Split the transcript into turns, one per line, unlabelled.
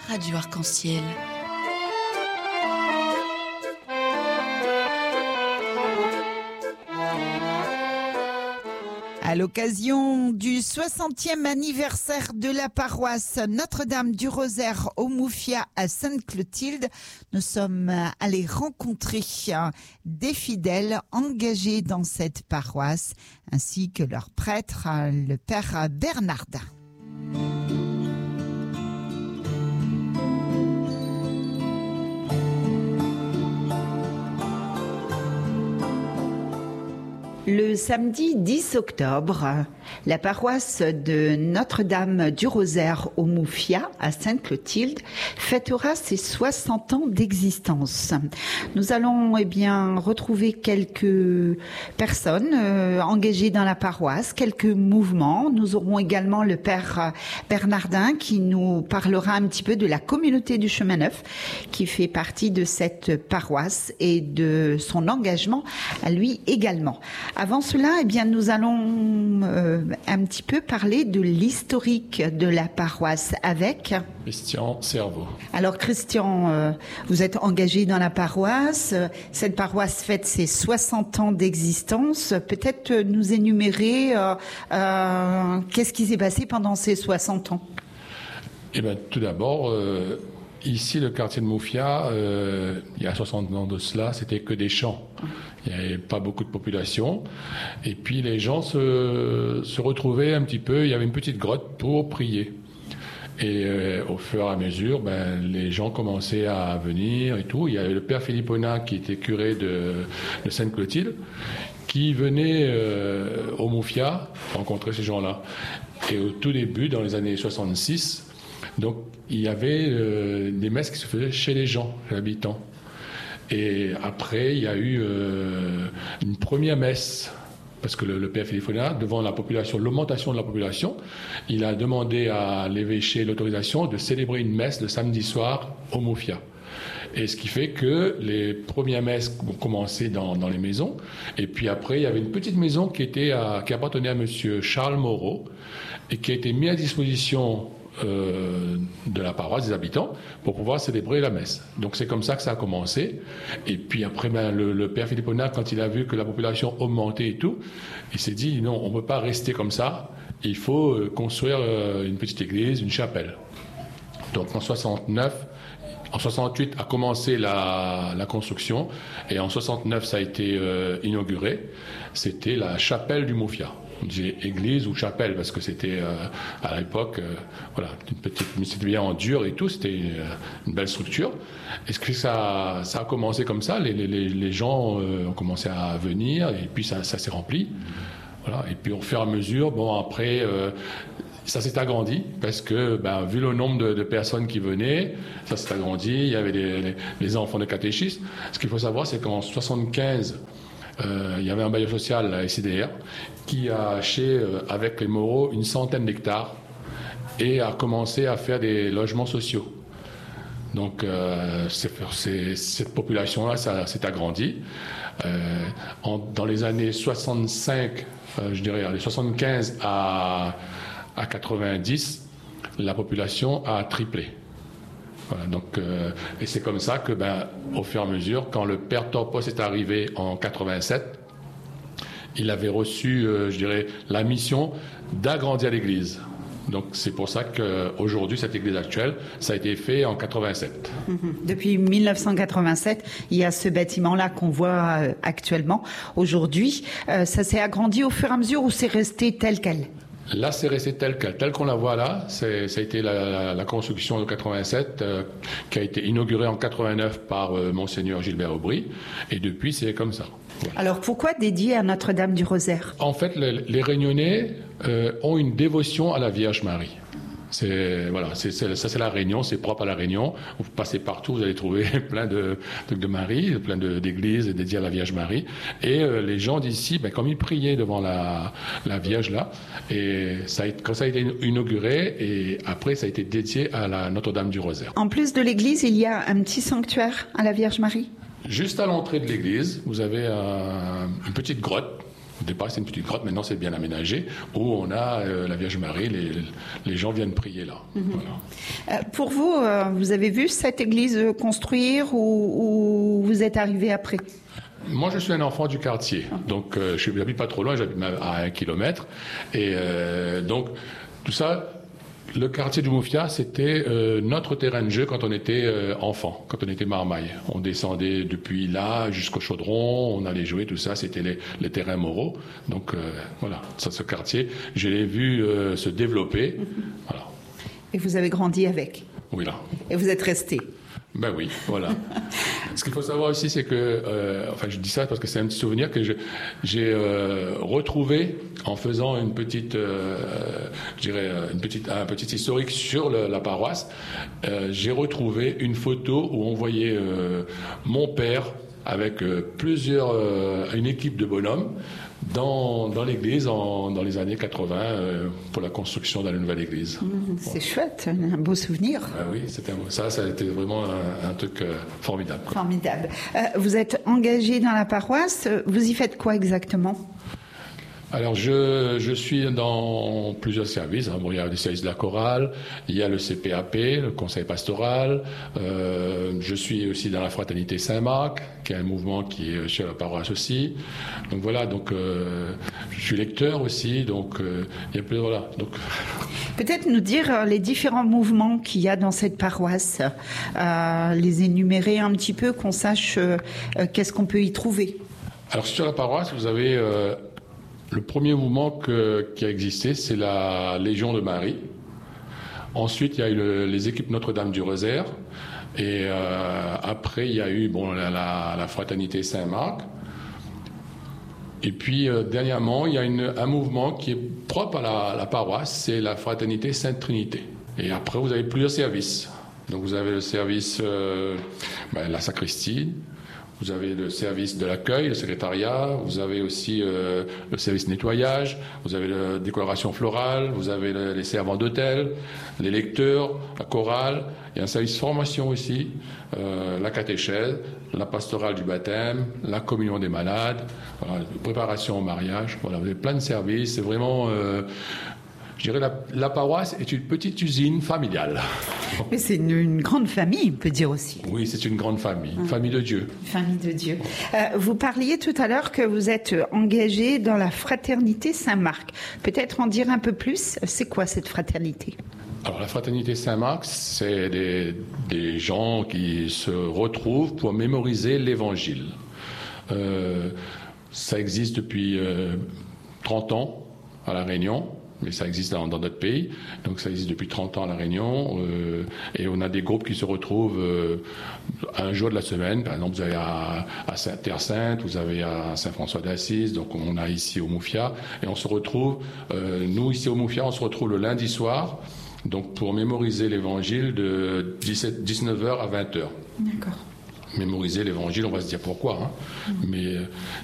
Radio Arc-en-Ciel.
À l'occasion du 60e anniversaire de la paroisse Notre-Dame du Rosaire au Moufia à Sainte-Clotilde, nous sommes allés rencontrer des fidèles engagés dans cette paroisse, ainsi que leur prêtre, le père Bernardin. Le samedi 10 octobre, la paroisse de Notre-Dame du Rosaire au Moufia, à Sainte-Clotilde, fêtera ses 60 ans d'existence. Nous allons retrouver quelques personnes engagées dans la paroisse, quelques mouvements. Nous aurons également le père Bernardin qui nous parlera un petit peu de la communauté du Chemin Neuf qui fait partie de cette paroisse et de son engagement à lui également. Avant cela, nous allons un petit peu parler de l'historique de la paroisse avec
Christian Cerveau.
Alors Christian, vous êtes engagé dans la paroisse. Cette paroisse fête ses 60 ans d'existence. Peut-être nous énumérer qu'est-ce qui s'est passé pendant ces 60 ans.
Tout d'abord, ici, le quartier de Moufia, il y a 60 ans de cela, c'était que des champs. Il n'y avait pas beaucoup de population. Et puis, les gens se retrouvaient un petit peu. Il y avait une petite grotte pour prier. Et au fur et à mesure, les gens commençaient à venir et tout. Il y avait le père Philippona, qui était curé de Sainte-Clotilde, qui venait au Moufia rencontrer ces gens-là. Et au tout début, dans les années 66, donc, il y avait des messes qui se faisaient chez les gens, les habitants. Et après, il y a eu une première messe, parce que le père Philippona, devant la population, l'augmentation de la population, il a demandé à l'évêché l'autorisation de célébrer une messe le samedi soir au Moufia. Et ce qui fait que les premières messes ont commencé dans les maisons. Et puis après, il y avait une petite maison qui appartenait à monsieur Charles Moreau et qui a été mise à disposition de la paroisse, des habitants, pour pouvoir célébrer la messe. Donc c'est comme ça que ça a commencé. Et puis après, le père Philippona, quand il a vu que la population augmentait et tout, il s'est dit non, on ne peut pas rester comme ça, il faut construire une petite église, une chapelle. Donc en 68 a commencé la construction, et en 69 ça a été inauguré. C'était la chapelle du Moufia. On disait église ou chapelle parce que c'était à l'époque une petite, c'était bien en dur et tout, c'était une belle structure. Est-ce que ça a commencé comme ça, les gens ont commencé à venir et puis ça s'est rempli. Voilà. Et puis au fur et à mesure, après ça s'est agrandi parce que vu le nombre de personnes qui venaient, ça s'est agrandi. Il y avait les enfants de catéchistes. Ce qu'il faut savoir, c'est qu'en 75 il y avait un bailleur social, la SIDR, qui a acheté avec les Moreaux une centaine d'hectares et a commencé à faire des logements sociaux. Donc cette population-là, ça s'est agrandi. Dans les années 65, je dirais, les 75 à 90, la population a triplé. Voilà, donc, et c'est comme ça que, au fur et à mesure, quand le père Torpos est arrivé en 87, il avait reçu, la mission d'agrandir l'église. Donc, c'est pour ça qu'aujourd'hui, cette église actuelle, ça a été fait en 87.
Depuis 1987, il y a ce bâtiment-là qu'on voit actuellement. Aujourd'hui, ça s'est agrandi au fur et à mesure ou c'est resté tel quel ?
Là, c'est resté tel qu'on la voit là. Ça a été la construction de 87 qui a été inaugurée en 89 par Monseigneur Gilbert Aubry. Et depuis, c'est comme ça. Voilà.
Alors, pourquoi dédié à Notre-Dame du Rosaire ?
En fait, les Réunionnais ont une dévotion à la Vierge Marie. Ça c'est la Réunion, c'est propre à la Réunion. Vous passez partout, vous allez trouver plein de Marie, plein d'églises dédiées à la Vierge Marie. Et les gens d'ici, comme ils priaient devant la Vierge là, et quand ça a été inauguré, et après ça a été dédié à la Notre-Dame du Rosaire.
En plus de l'église, il y a un petit sanctuaire à la Vierge Marie ?
Juste à l'entrée de l'église, vous avez une petite grotte Au départ, c'est une petite grotte, maintenant c'est bien aménagé, où on a la Vierge Marie, les gens viennent prier là. Voilà.
Pour vous, vous avez vu cette église construire ou vous êtes arrivé après ?
Moi, je suis un enfant du quartier, donc je n'habite pas trop loin, j'habite à 1 kilomètre, et donc tout ça, le quartier du Mouffia, c'était notre terrain de jeu quand on était enfant, quand on était marmaille. On descendait depuis là jusqu'au chaudron, on allait jouer, tout ça, c'était les terrains moraux. Donc voilà, ça, ce quartier, je l'ai vu se développer. Voilà.
Et vous avez grandi avec ?
Oui, là.
Et vous êtes resté ?
Ben oui, voilà. Ce qu'il faut savoir aussi, c'est que, enfin, je dis ça parce que c'est un petit souvenir que j'ai retrouvé en faisant une petite, je dirais, un petit historique sur la paroisse. J'ai retrouvé une photo où on voyait mon père avec une équipe de bonhommes dans l'église dans les années 80 pour la construction de la nouvelle église.
C'est chouette, un beau souvenir.
Oui, ça a été vraiment un truc formidable. Quoi.
Formidable. Vous êtes engagé dans la paroisse, vous y faites quoi exactement ?
Alors, je suis dans plusieurs services. Bon, il y a le service de la chorale, il y a le CPAP, le conseil pastoral. Je suis aussi dans la fraternité Saint-Marc, qui est un mouvement qui est chez la paroisse aussi. Donc voilà, je suis lecteur aussi, donc il y a plus, voilà. Donc...
Peut-être nous dire les différents mouvements qu'il y a dans cette paroisse, les énumérer un petit peu, qu'on sache qu'est-ce qu'on peut y trouver.
Alors sur la paroisse, vous avez... le premier mouvement qui a existé, c'est la Légion de Marie. Ensuite, il y a eu les équipes Notre-Dame du Rosaire. Et après, il y a eu la Fraternité Saint-Marc. Et puis, dernièrement, il y a un mouvement qui est propre à la paroisse, c'est la Fraternité Sainte-Trinité. Et après, vous avez plusieurs services. Donc, vous avez le service, la sacristie. Vous avez le service de l'accueil, le secrétariat, vous avez aussi le service nettoyage, vous avez la décoration florale, vous avez les servants d'hôtel, les lecteurs, la chorale, il y a un service formation aussi, la catéchèse, la pastorale du baptême, la communion des malades, voilà, préparation au mariage, voilà, vous avez plein de services, c'est vraiment... je dirais la paroisse est une petite usine familiale.
Mais c'est une grande famille, on peut dire aussi.
Oui, c'est une grande famille, une famille de Dieu.
Famille de Dieu. Vous parliez tout à l'heure que vous êtes engagé dans la fraternité Saint-Marc. Peut-être en dire un peu plus, c'est quoi cette fraternité ?
Alors la fraternité Saint-Marc, c'est des gens qui se retrouvent pour mémoriser l'Évangile. Ça existe depuis 30 ans à La Réunion. Mais ça existe dans notre pays, donc ça existe depuis 30 ans à La Réunion, et on a des groupes qui se retrouvent un jour de la semaine. Par exemple, vous avez à Terre-Sainte, vous avez à Saint-François d'Assise, donc on a ici au Mouffia, et on se retrouve, nous ici au Mouffia, on se retrouve le lundi soir, donc pour mémoriser l'évangile de 19h à 20h.
D'accord.
Mémoriser l'évangile, on va se dire pourquoi, hein. Mais